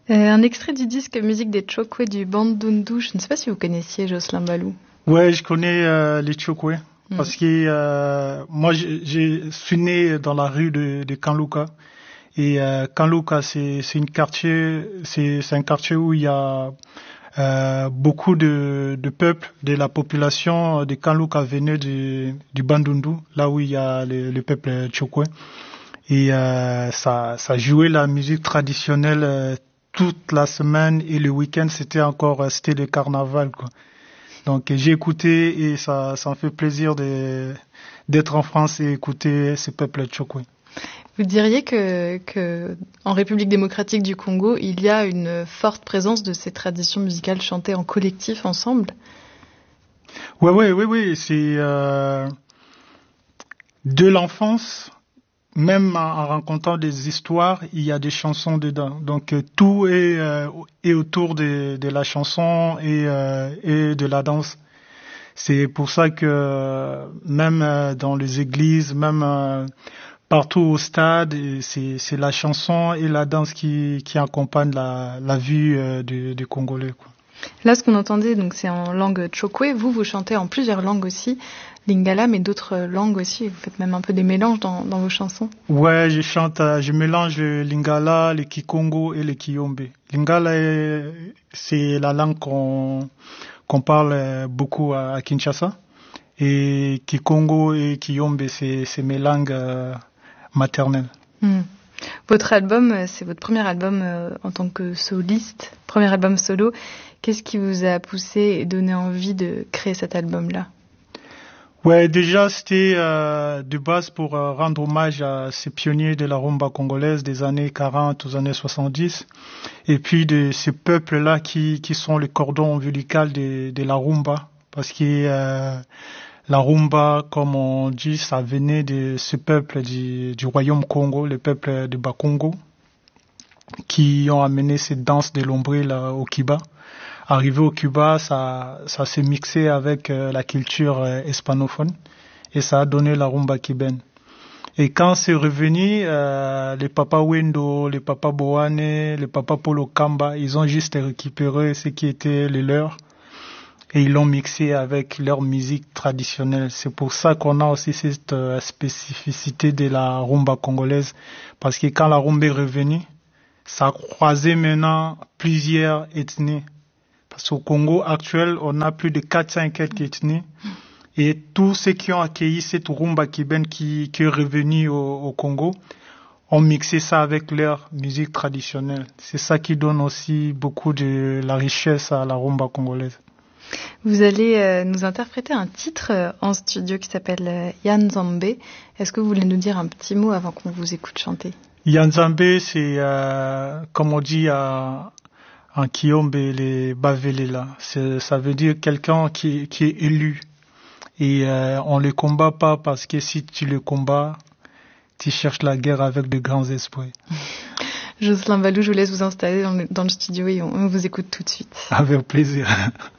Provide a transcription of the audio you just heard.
Un extrait du disque musique des Chokwe du Bandundu. Je ne sais pas si vous connaissiez Jocelyn Ballou. Ouais, je connais les Chokwe. Parce que moi, je suis né dans la rue de Kanluka. Et Kanluka, c'est un quartier où il y a beaucoup de peuple, de la population de Kanluka venait du Bandundu, là où il y a le peuple Chokwe. Et ça jouait la musique traditionnelle toute la semaine, et le week-end c'était le carnaval, quoi. Donc j'ai écouté et ça me fait plaisir d'être en France et écouter ce peuple Chokwe. Vous diriez que en République démocratique du Congo, il y a une forte présence de ces traditions musicales chantées en collectif ensemble? Oui, c'est de l'enfance. Même en racontant des histoires, il y a des chansons dedans. Donc tout est autour de la chanson et de la danse. C'est pour ça que même dans les églises, même partout au stade, c'est la chanson et la danse qui accompagnent la vie des Congolais, quoi. Là, ce qu'on entendait, donc, c'est en langue Chokwe. Vous chantez en plusieurs langues aussi, Lingala, mais d'autres langues aussi. Vous faites même un peu des mélanges dans vos chansons. Ouais, je mélange le Lingala, le Kikongo et le Kiyombe. Lingala, c'est la langue qu'on parle beaucoup à Kinshasa. Et Kikongo et Kiyombe, c'est mes langues maternelles. Votre album, c'est votre premier album en tant que soliste, premier album solo. Qu'est-ce qui vous a poussé et donné envie de créer cet album-là? Ouais, déjà c'était de base pour rendre hommage à ces pionniers de la rumba congolaise des années 40 aux années 70, et puis de ces peuples-là qui sont les cordons ombilical de la rumba, parce que la rumba, comme on dit, ça venait de ce peuple du royaume Congo, le peuple de Bakongo, qui ont amené cette danse de l'ombril au Cuba. Arrivé au Cuba, ça s'est mixé avec la culture hispanophone et ça a donné la rumba cubaine. Et quand c'est revenu, les Papa Wendo, les Papa Boane, les Papa Polo Kamba, ils ont juste récupéré ce qui était les leurs et ils l'ont mixé avec leur musique traditionnelle. C'est pour ça qu'on a aussi cette spécificité de la rumba congolaise, parce que quand la rumba est revenue, ça a croisé maintenant plusieurs ethnies. Parce qu'au Congo actuel, on a plus de 400 quelques ethnies. Et tous ceux qui ont accueilli cette rumba cubaine qui est revenue au Congo ont mixé ça avec leur musique traditionnelle. C'est ça qui donne aussi beaucoup de la richesse à la rumba congolaise. Vous allez nous interpréter un titre en studio qui s'appelle Yanzambe. Est-ce que vous voulez nous dire un petit mot avant qu'on vous écoute chanter? Yanzambe, c'est comme on dit en Kiyombe, les Bavelela. Ça veut dire quelqu'un qui est élu. Et on le combat pas parce que si tu le combats, tu cherches la guerre avec de grands esprits. Jocelyn Ballou, je vous laisse vous installer dans le studio et on vous écoute tout de suite. Avec plaisir.